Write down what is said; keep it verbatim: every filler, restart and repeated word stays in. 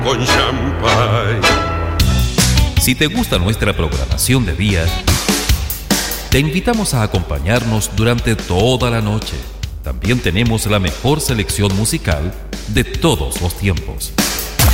con champagne. Si te gusta nuestra programación de día, te invitamos a acompañarnos durante toda la noche. También tenemos la mejor selección musical de todos los tiempos.